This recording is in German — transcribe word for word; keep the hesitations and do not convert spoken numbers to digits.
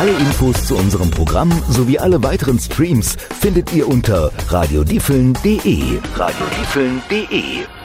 Alle Infos zu unserem Programm sowie alle weiteren Streams findet ihr unter radiodiefeln punkt de. radiodiefeln punkt de